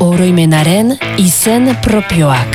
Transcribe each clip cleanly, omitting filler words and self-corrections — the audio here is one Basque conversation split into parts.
Oroimenaren izen propioak.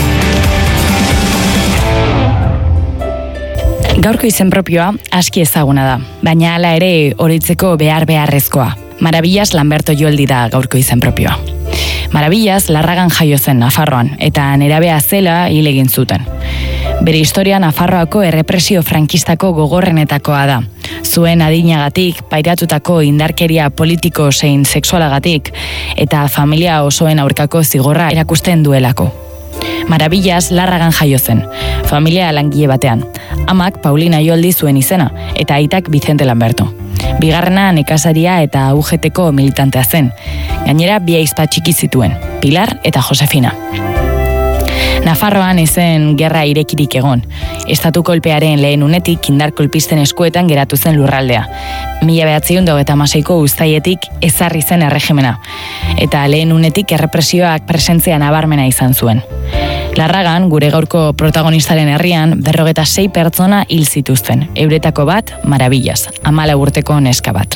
Gaurko izen propioa aski ezaguna da, baina hala ere oroitzeko beharrezkoa. Maravillas Lamberto Joldi da gaurko izen propioa. Maravillas Larragan jaio zen Nafarroan, eta nerabea zela hil egin zuten. Bere historia Nafarroako errepresio frankistako gogorrenetakoa da. Zuen adinagatik, pairatutako indarkeria politiko zein sexualagatik, eta familia osoen aurkako zigorra erakusten duelako. Maravillas Larragan jaio zen, familia langile batean. Amak Paulina Joldi zuen izena, eta aitak Vicente Lamberto. Bigarrena nekazaria eta UGTko militantea zen. Gainera bi ahizpa txiki zituen, Pilar eta Josefina. Nafarroan ezen gerra irekirik egon. Estatu kolpearen lehen unetik indar kolpisten eskuetan geratu zen lurraldea. 1926ko uztailetik ezarri zen erregimena. Eta lehen unetik errepresioak presentzia nabarmena izan zuen. Larragan, gure gaurko protagonistaren herrian, 46 pertsona hil zituzten. Euretako bat, Maravillas, 14 urteko neska bat.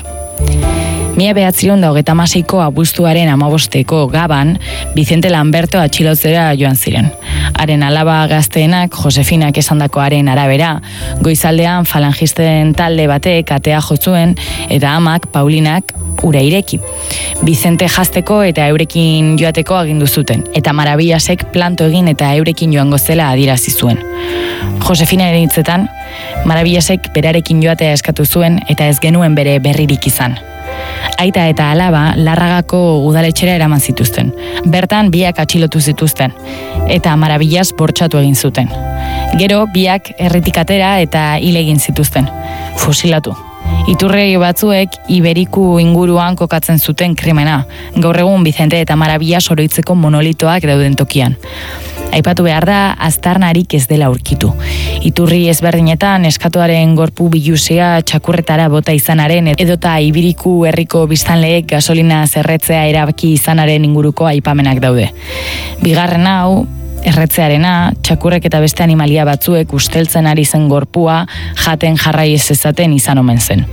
1926ko abuztuaren 15eko Gaban, Vicente Lamberto atxilotzera joan ziren. Haren alaba gazteenak, Josefinak esandakoaren arabera, goizaldean falangisten talde batek atea jotzuen, eta amak, Paulinak, ura ireki. Vicente jazteko eta eurekin joateko agindu zuten, eta Maravillasek planto egin eta eurekin joango zela adierazi zuen. Josefinaren hitzetan, Maravillasek berarekin joatea eskatu zuen eta ez genuen bere berririk izan. Aita eta alaba Larragako udaletxera eraman zituzten. Bertan biak atxilotu zituzten, eta Maravillas bortxatu egin zuten. Gero biak erritik atera eta hil egin zituzten, fusilatu. Iturregi batzuek Iberiku inguruan kokatzen zuten krimena, gaur egun Vicente eta Maravillas oroitzeko monolitoak dauden tokian. Aipatu behar da, aztarnarik ez dela aurkitu. Iturri ezberdinetan eskatuaren gorpu biluzea txakurretara bota izanaren edota Iberiku herriko biztanleek gasolina zerretzea erabaki izanaren inguruko aipamenak daude. Bigarren hau, erretzearena, txakurrek eta beste animalia batzuek usteltzen ari zen gorpua jaten jarrai ez ezaten izan omen zen.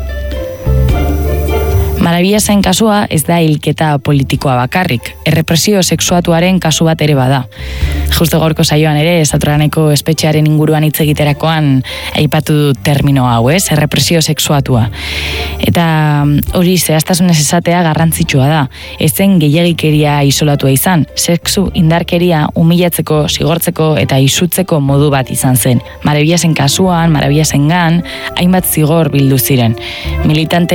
Maravillasen kasua ez da hilketa politikoa bakarrik, errepresio sexuatuaren kasu bat ere bada. Justo gaurko saioan ere, Esatraneko espetxearen inguruan hitz egiterakoan aipatu dut termino hau, errepresio sexuatua. Eta hori zehaztasunez esatea garrantzitsua da, ez zen gehiagikeria isolatua izan, sexu indarkeria humilatzeko, zigortzeko eta isutzeko modu bat izan zen. Maravillasen kasuan, Maravillasengan, hainbat zigor bildu ziren. Militante